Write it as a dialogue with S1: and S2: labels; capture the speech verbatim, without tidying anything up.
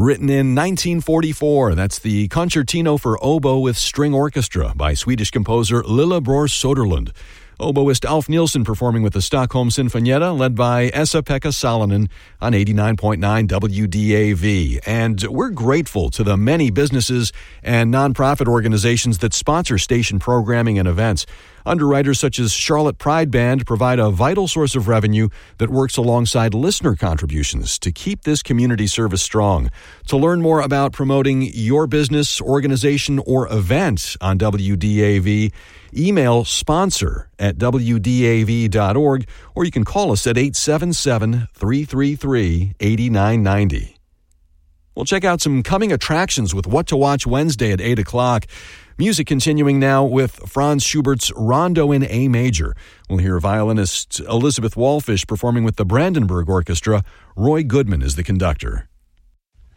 S1: Written in nineteen forty-four, that's the Concertino for Oboe with String Orchestra by Swedish composer Lillebror Söderlund. Oboist Alf Nilsson performing with the Stockholm Sinfonietta, led by Esa-Pekka Salonen on eighty-nine point nine W D A V. And we're grateful to the many businesses and nonprofit organizations that sponsor station programming and events. Underwriters such as Charlotte Pride Band provide a vital source of revenue that works alongside listener contributions to keep this community service strong. To learn more about promoting your business, organization, or event on W D A V, email sponsor at W D A V dot org, or you can call us at eight seven seven, three three three, eight nine nine zero. We'll check out some coming attractions with What to Watch Wednesday at eight o'clock. Music continuing now with Franz Schubert's Rondo in A Major. We'll hear violinist Elizabeth Wallfish performing with the Brandenburg Orchestra. Roy Goodman is the conductor.